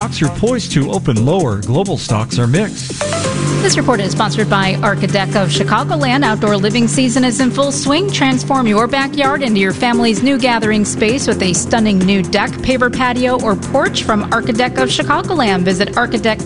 stocks are poised to open lower. Global stocks are mixed. This report is sponsored by Architect of Chicagoland. Outdoor living season is in full swing. Transform your backyard into your family's new gathering space with a stunning new deck, paver patio, or porch from Architect of Chicagoland. Visit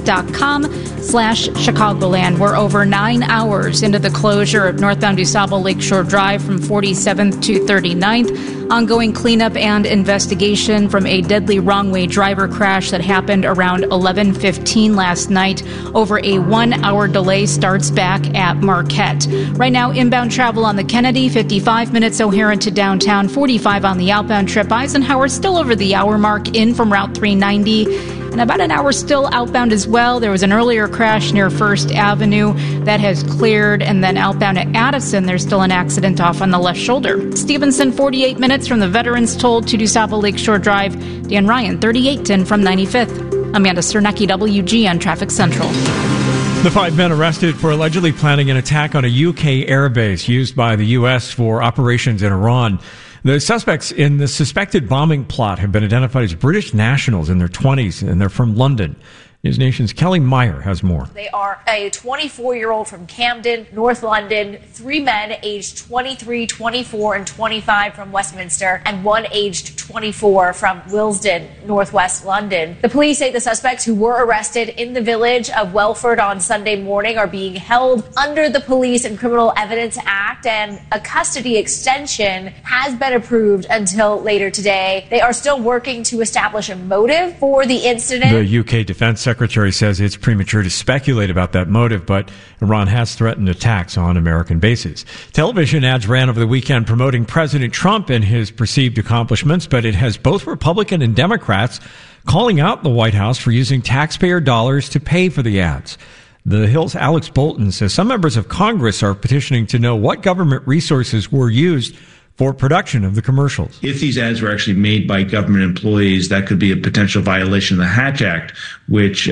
architect.com/Chicagoland. We're over 9 hours into the closure of northbound DuSable Lakeshore Drive from 47th to 39th. Ongoing cleanup and investigation from a deadly wrong-way driver crash that happened around 11:15 last night. Over a 1-hour delay starts back at Marquette. Right now, inbound travel on the Kennedy, 55 minutes O'Hare to downtown, 45 on the outbound trip. Eisenhower still over the hour mark in from Route 390. And about an hour still outbound as well. There was an earlier crash near First Avenue that has cleared. And then outbound at Addison, there's still an accident off on the left shoulder. Stevenson, 48 minutes from the Veterans Toll to DuSable Lakeshore Drive. Dan Ryan, 38 in from 95th. Amanda Cernecki, WGN Traffic Central. The 5 men arrested for allegedly planning an attack on a UK airbase used by the U.S. for operations in Iran. The suspects in the suspected bombing plot have been identified as British nationals in their 20s, and they're from London. News Nation's Kelly Meyer has more. They are a 24-year-old from Camden, North London, 3 men aged 23, 24, and 25 from Westminster, and 1 aged 24 from Willesden, Northwest London. The police say the suspects who were arrested in the village of Welford on Sunday morning are being held under the Police and Criminal Evidence Act, and a custody extension has been approved until later today. They are still working to establish a motive for the incident. The UK Defense Secretary says it's premature to speculate about that motive, but Iran has threatened attacks on American bases. Television ads ran over the weekend promoting President Trump and his perceived accomplishments, but it has both Republican and Democrats calling out the White House for using taxpayer dollars to pay for the ads. The Hill's Alex Bolton says some members of Congress are petitioning to know what government resources were used for production of the commercials. If these ads were actually made by government employees, that could be a potential violation of the Hatch Act, which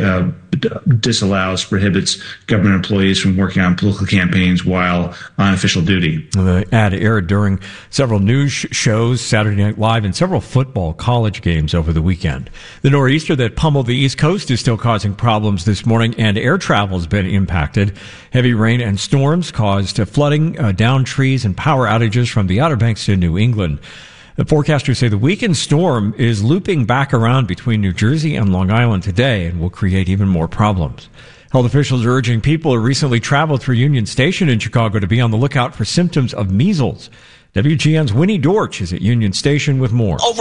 prohibits government employees from working on political campaigns while on official duty. The ad aired during several news shows, Saturday Night Live, and several football college games over the weekend. The nor'easter that pummeled the East Coast is still causing problems this morning, and air travel has been impacted. Heavy rain and storms caused flooding, downed trees, and power outages from the Outer Banks to New England. The forecasters say the weakened storm is looping back around between New Jersey and Long Island today and will create even more problems. Health officials are urging people who recently traveled through Union Station in Chicago to be on the lookout for symptoms of measles. WGN's Winnie Dorch is at Union Station with more. Over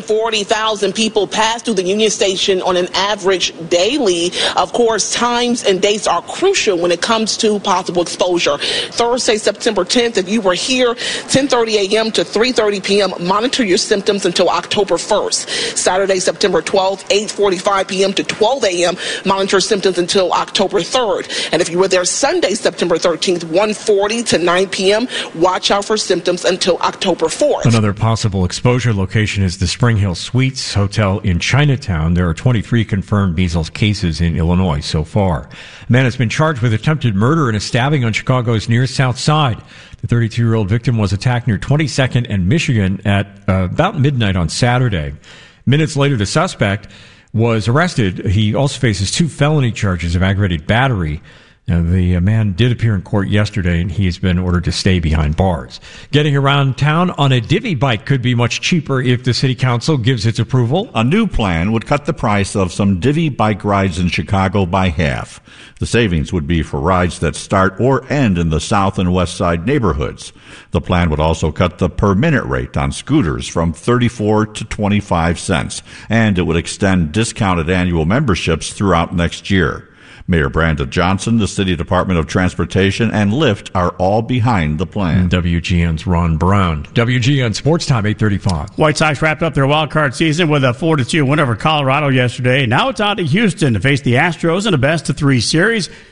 140,000 people pass through the Union Station on an average daily. Of course, times and dates are crucial when it comes to possible exposure. Thursday, September 10th, if you were here, 10:30 a.m. to 3:30 p.m., monitor your symptoms until October 1st. Saturday, September 12th, 8:45 p.m. to 12 a.m., monitor symptoms until October 3rd. And if you were there Sunday, September 13th, 1:40 to 9 p.m., watch out for symptoms until October 4th. Another possible exposure location is the Spring Hill Suites Hotel in Chinatown. There are 23 confirmed measles cases in Illinois so far. A man has been charged with attempted murder and a stabbing on Chicago's near South Side. The 32-year-old victim was attacked near 22nd and Michigan at about midnight on Saturday. Minutes later, the suspect was arrested. He also faces 2 felony charges of aggravated battery. The man did appear in court yesterday, and he has been ordered to stay behind bars. Getting around town on a Divvy bike could be much cheaper if the city council gives its approval. A new plan would cut the price of some Divvy bike rides in Chicago by half. The savings would be for rides that start or end in the South and West Side neighborhoods. The plan would also cut the per-minute rate on scooters from 34 to 25 cents, and it would extend discounted annual memberships throughout next year. Mayor Brandon Johnson, the City Department of Transportation, and Lyft are all behind the plan. WGN's Ron Brown. WGN Sports Time, 8:35. White Sox wrapped up their wild card season with a 4-2 win over Colorado yesterday. Now it's on to Houston to face the Astros in a best-of-3 series.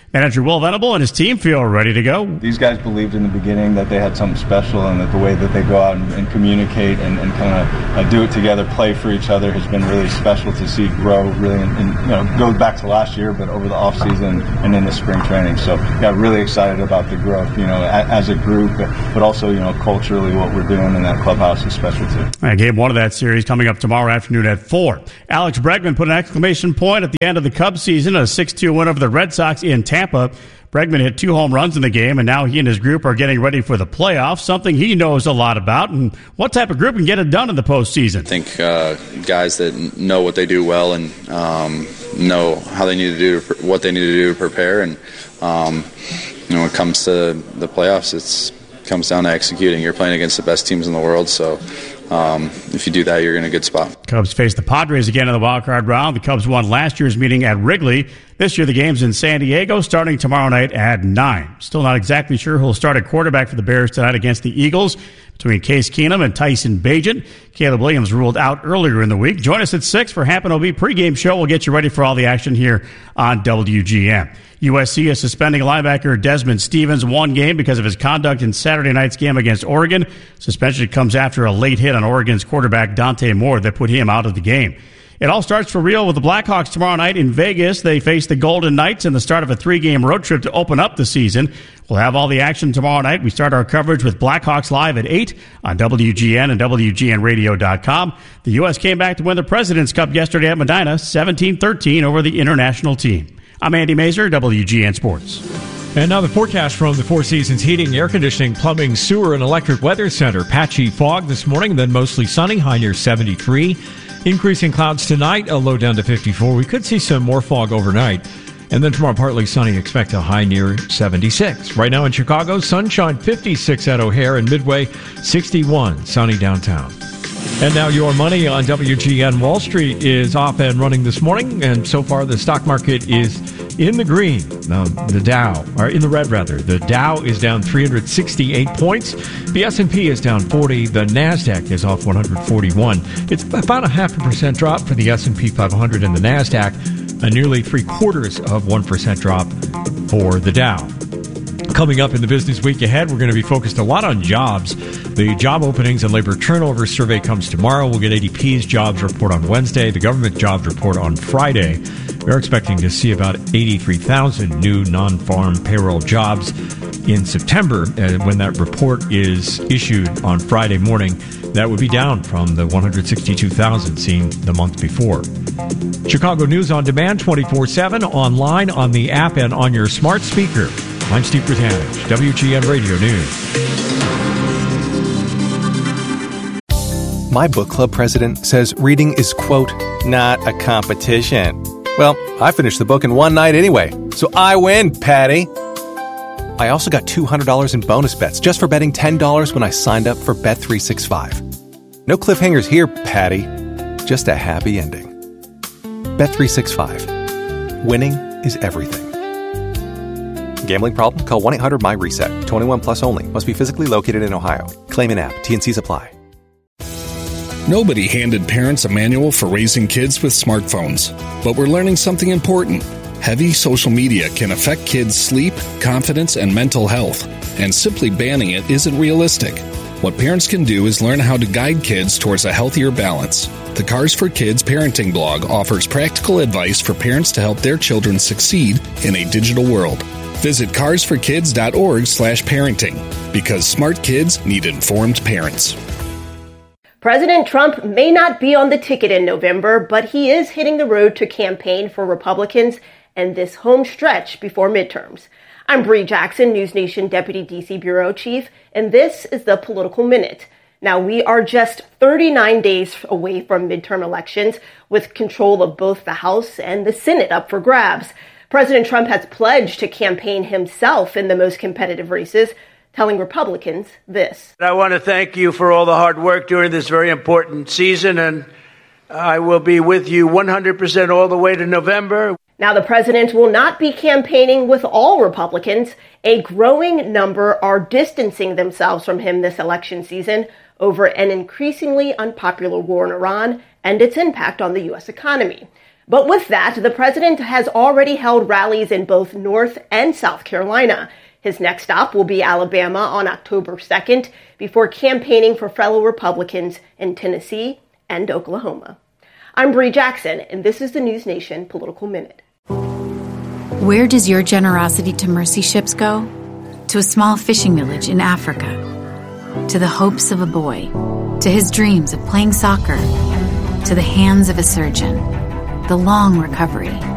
Manager Will Venable and his team feel ready to go. These guys believed in the beginning that they had something special, and that the way that they go out and communicate and kind of do it together, play for each other, has been really special to see grow. Really, and go back to last year, but over the off season and in the spring training. So, really excited about the growth. As a group, but also culturally, what we're doing in that clubhouse is special too. Game one of that series coming up tomorrow afternoon at 4. Alex Bregman put an exclamation point at the end of the Cubs season, a 6-2 win over the Red Sox in Tampa. Bregman hit 2 home runs in the game, and now he and his group are getting ready for the playoffs, something he knows a lot about. And what type of group can get it done in the postseason? I think guys that know what they do well and know how they need to do, what they need to do to prepare. And when it comes to the playoffs, it comes down to executing. You're playing against the best teams in the world, so if you do that, you're in a good spot. Cubs face the Padres again in the wild card round. The Cubs won last year's meeting at Wrigley. This year, the game's in San Diego, starting tomorrow night at 9. Still not exactly sure who'll start at quarterback for the Bears tonight against the Eagles. Between Case Keenum and Tyson Bagent, Caleb Williams ruled out earlier in the week. Join us at 6 for Happen OB pregame show. We'll get you ready for all the action here on WGN. USC is suspending linebacker Desmond Stevens 1 game because of his conduct in Saturday night's game against Oregon. Suspension comes after a late hit on Oregon's quarterback Dante Moore that put him out of the game. It all starts for real with the Blackhawks tomorrow night in Vegas. They face the Golden Knights in the start of a 3-game road trip to open up the season. We'll have all the action tomorrow night. We start our coverage with Blackhawks Live at 8 on WGN and WGNradio.com. The U.S. came back to win the President's Cup yesterday at Medina, 17-13 over the international team. I'm Andy Mazer, WGN Sports. And now the forecast from the Four Seasons Heating, Air Conditioning, Plumbing, Sewer, and Electric Weather Center. Patchy fog this morning, then mostly sunny, high near 73. Increasing clouds tonight, a low down to 54. We could see some more fog overnight. And then tomorrow, partly sunny, expect a high near 76. Right now in Chicago, sunshine 56 at O'Hare, and Midway 61, sunny downtown. And now your money on WGN. Wall Street is off and running this morning, and so far the stock market is in the green. Now, the Dow, or in the red rather. The Dow is down 368 points. The S&P is down 40. The NASDAQ is off 141. It's about a 0.5% drop for the S&P 500 and the NASDAQ, a nearly 0.75% drop for the Dow. Coming up in the business week ahead, we're going to be focused a lot on jobs. The job openings and labor turnover survey comes tomorrow. We'll get ADP's jobs report on Wednesday, the government jobs report on Friday. We're expecting to see about 83,000 new non-farm payroll jobs in September. When that report is issued on Friday morning, that would be down from the 162,000 seen the month before. Chicago News on Demand 24/7, online, on the app, and on your smart speaker. I'm Steve Britanich, WGN Radio News. My book club president says reading is, quote, not a competition. Well, I finished the book in one night anyway, so I win, Patty. I also got $200 in bonus bets just for betting $10 when I signed up for Bet365. No cliffhangers here, Patty. Just a happy ending. Bet365. Winning is everything. Gambling problem? Call 1-800-MY-RESET. 21 plus only. Must be physically located in Ohio. Claim in app. T&Cs apply. Nobody handed parents a manual for raising kids with smartphones. But we're learning something important. Heavy social media can affect kids' sleep, confidence, and mental health. And simply banning it isn't realistic. What parents can do is learn how to guide kids towards a healthier balance. The Cars for Kids parenting blog offers practical advice for parents to help their children succeed in a digital world. Visit carsforkids.org/parenting, because smart kids need informed parents. President Trump may not be on the ticket in November, but he is hitting the road to campaign for Republicans and this home stretch before midterms. I'm Bree Jackson, News Nation Deputy D.C. Bureau Chief, and this is the Political Minute. Now, we are just 39 days away from midterm elections, with control of both the House and the Senate up for grabs. President Trump has pledged to campaign himself in the most competitive races, telling Republicans this. I want to thank you for all the hard work during this very important season, and I will be with you 100% all the way to November. Now, the president will not be campaigning with all Republicans. A growing number are distancing themselves from him this election season over an increasingly unpopular war in Iran and its impact on the U.S. economy. But with that, the president has already held rallies in both North and South Carolina. His next stop will be Alabama on October 2nd before campaigning for fellow Republicans in Tennessee and Oklahoma. I'm Bree Jackson, and this is the News Nation Political Minute. Where does your generosity to mercy ships go? To a small fishing village in Africa. To the hopes of a boy. To his dreams of playing soccer. To the hands of a surgeon. The long recovery.